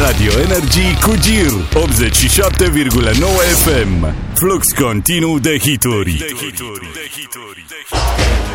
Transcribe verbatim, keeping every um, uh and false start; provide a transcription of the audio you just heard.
Radio Energy cu Gir optzeci și șapte virgulă nouă F M. Flux continuu de hituri.